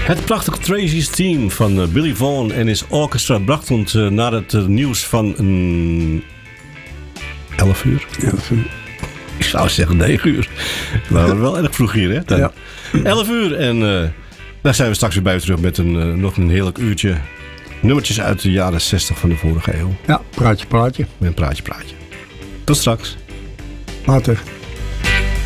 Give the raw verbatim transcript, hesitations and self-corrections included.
Het prachtige Tracy's Team van uh, Billy Vaughn en his orchestra bracht ons uh, naar het uh, nieuws van um, elf uur. elf uur. Ik zou zeggen negen uur. We waren wel erg vroeg hier, hè? Dan. Ja. elf uur en uh, daar zijn we straks weer bij u terug met een, uh, nog een heerlijk uurtje. Nummertjes uit de jaren zestig van de vorige eeuw. Ja, praatje, praatje. Met een praatje, praatje. Tot straks. Later.